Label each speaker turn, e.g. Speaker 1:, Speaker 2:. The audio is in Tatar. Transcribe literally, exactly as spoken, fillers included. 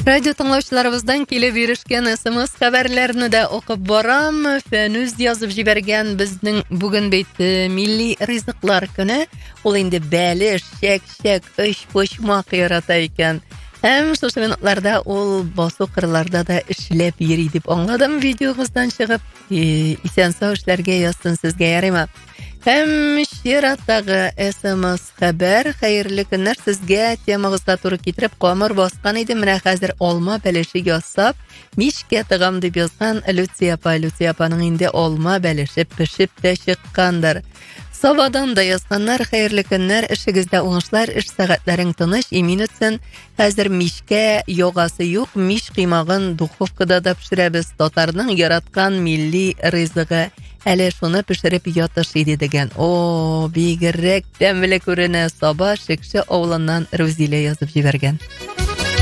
Speaker 1: Радио тыңлаучыларыбыздан килеп ирешкән смс хәбәрләрне дә укып барам. Фәнүз язып җибәргән безнең бүген бит милли ризыклар көне. Ул инде бәлеш, чәк-чәк, өч почмак ярата икән. Һәм шушы минутларда ул басу кырларда да эшләп йөри дип аңладым видеогыздан чыгып. Исән-сау эшләргә язсын сезгә, ярыймы? Һәм чираттагы смс хәбәр, хәерле көннәр сезгә, темагызга туры китереп камыр баскан иде. Менә хәзер алма бәлеше ясап, мишкә тыгам дип язган Люция апа. Люция апаның инде алма бәлеше пешеп тә чыккандыр. Сабадан да язганнар, хәерле көннәр, эшегездә уңышлар, эш сәгатьләрең тыныч, имин үтсен. Хәзер мишкә ягасы юк, миш кыймагын духовкада да пешерәбез. Татарның яраткан милли ризыгы. Әле шуны пешереп ятыш иде дигән. О, бигрәк тәмле күренә. Саба Шекше авылыннан Рузилә язып җибәргән.